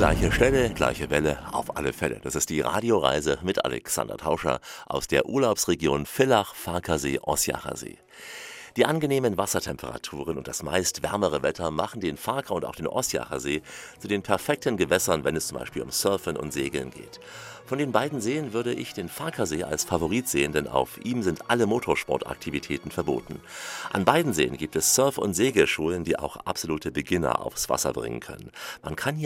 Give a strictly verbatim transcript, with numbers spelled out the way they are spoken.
Gleiche Stelle, gleiche Welle, auf alle Fälle. Das ist die Radioreise mit Alexander Tauscher aus der Urlaubsregion Villach-Farkasee-Osjacher See. Die angenehmen Wassertemperaturen und das meist wärmere Wetter machen den Farka und auch den Osjacher See zu den perfekten Gewässern, wenn es zum Beispiel um Surfen und Segeln geht. Von den beiden Seen würde ich den Farkasee als Favorit sehen, denn auf ihm sind alle Motorsportaktivitäten verboten. An beiden Seen gibt es Surf- und Segelschulen, die auch absolute Beginner aufs Wasser bringen können. Man kann hier